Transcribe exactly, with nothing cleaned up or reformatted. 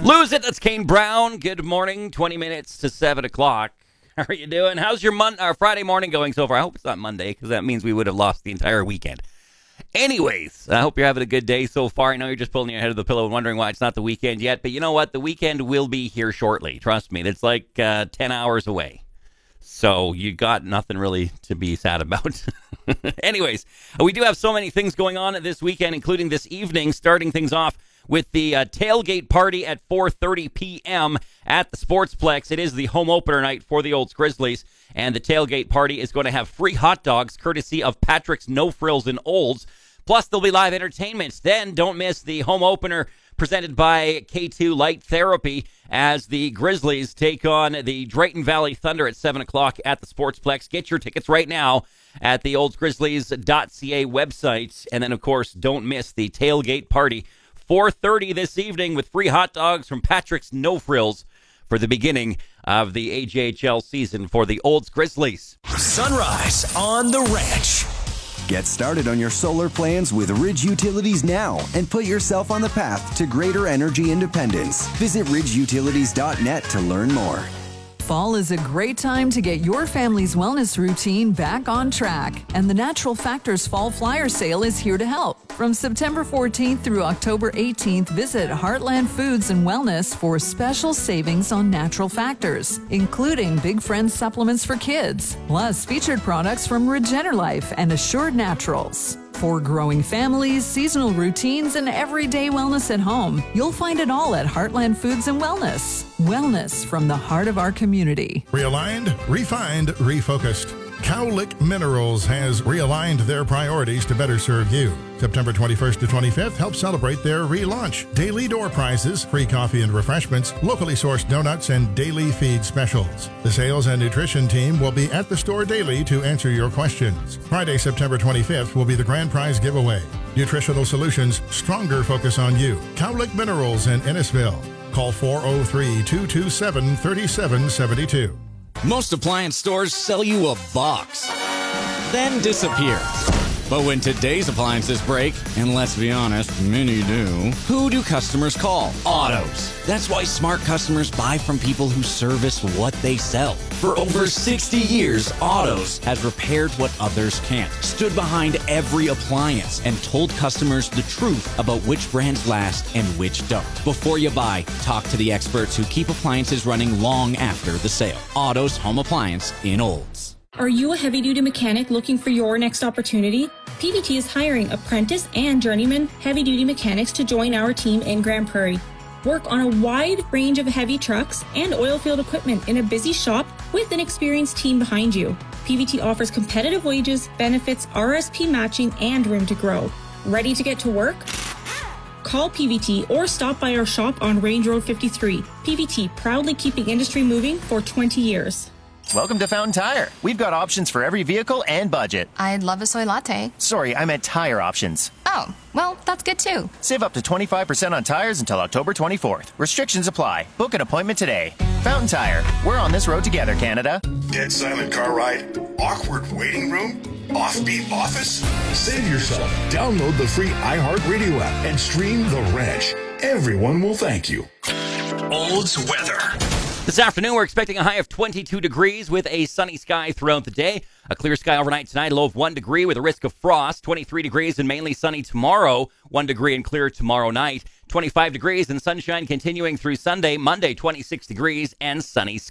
Lose it. That's Kane Brown. Good morning. twenty minutes to seven o'clock. How are you doing? How's your mon- our Friday morning going so far? I hope it's not Monday because that means we would have lost the entire weekend. Anyways, I hope you're having a good day so far. I know you're just pulling your head of the pillow and wondering why it's not the weekend yet. But you know what? The weekend will be here shortly. Trust me. It's like uh, ten hours away. So you got nothing really to be sad about. Anyways, we do have so many things going on this weekend, including this evening, starting things off with the uh, tailgate party at four thirty p.m. at the Sportsplex. It is the home opener night for the Olds Grizzlies, and the tailgate party is going to have free hot dogs courtesy of Patrick's No Frills in Olds. Plus, there'll be live entertainment. Then, don't miss the home opener presented by K two Light Therapy as the Grizzlies take on the Drayton Valley Thunder at seven o'clock at the Sportsplex. Get your tickets right now at the olds grizzlies dot c a website. And then, of course, don't miss the tailgate party, four thirty this evening with free hot dogs from Patrick's No Frills for the beginning of the A J H L season for the Olds Grizzlies. Sunrise on the Ranch. Get started on your solar plans with Ridge Utilities now and put yourself on the path to greater energy independence. Visit ridge utilities dot net to learn more. Fall is a great time to get your family's wellness routine back on track, and the Natural Factors Fall Flyer Sale is here to help. From September fourteenth through October eighteenth, visit Heartland Foods and Wellness for special savings on natural factors, including Big Friends supplements for kids, plus featured products from Regenerlife and Assured Naturals. For growing families, seasonal routines, and everyday wellness at home, you'll find it all at Heartland Foods and Wellness. Wellness from the heart of our community. Realigned, refined, refocused. Cowlick Minerals has realigned their priorities to better serve you. September twenty-first to twenty-fifth, help celebrate their relaunch. Daily door prizes, free coffee and refreshments, locally sourced donuts, and daily feed specials. The sales and nutrition team will be at the store daily to answer your questions. Friday, September twenty-fifth will be the grand prize giveaway. Nutritional Solutions, stronger focus on you. Cowlick Minerals in Innisville. Call four oh three, two two seven, three seven seven two. Most appliance stores sell you a box, then disappear. But when today's appliances break, and let's be honest, many do, who do customers call? Autos. That's why smart customers buy from people who service what they sell. For over sixty years, Autos has repaired what others can't, stood behind every appliance, and told customers the truth about which brands last and which don't. Before you buy, talk to the experts who keep appliances running long after the sale. Autos Home Appliance in Olds. Are you a heavy-duty mechanic looking for your next opportunity? P V T is hiring apprentice and journeyman heavy-duty mechanics to join our team in Grand Prairie. Work on a wide range of heavy trucks and oil field equipment in a busy shop with an experienced team behind you. P V T offers competitive wages, benefits, R S P matching, and room to grow. Ready to get to work? Call P V T or stop by our shop on Range Road fifty-three. P V T, proudly keeping industry moving for twenty years. Welcome to Fountain Tire. We've got options for every vehicle and budget. I'd love a soy latte. Sorry, I meant tire options. Oh, well, that's good too. Save up to twenty-five percent on tires until October twenty-fourth. Restrictions apply. Book an appointment today. Fountain Tire. We're on this road together, Canada. Dead silent car ride? Awkward waiting room? Offbeat office? Save yourself. Download the free iHeartRadio app and stream The Ranch. Everyone will thank you. Olds weather. This afternoon, we're expecting a high of twenty-two degrees with a sunny sky throughout the day. A clear sky overnight tonight, a low of one degree with a risk of frost. twenty-three degrees and mainly sunny tomorrow. one degree and clear tomorrow night. twenty-five degrees and sunshine continuing through Sunday. Monday, twenty-six degrees and sunny skies.